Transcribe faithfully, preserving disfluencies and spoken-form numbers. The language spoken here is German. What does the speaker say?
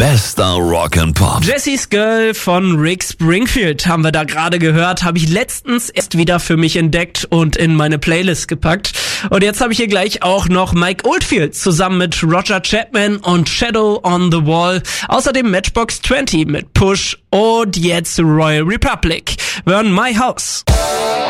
Bester Rock and Pop. Jesse's Girl von Rick Springfield haben wir da gerade gehört, habe ich letztens erst wieder für mich entdeckt und in meine Playlist gepackt. Und jetzt habe ich hier gleich auch noch Mike Oldfield zusammen mit Roger Chapman und Shadow on the Wall. Außerdem Matchbox zwanzig mit Push und jetzt Royal Republic. Wir hören My House.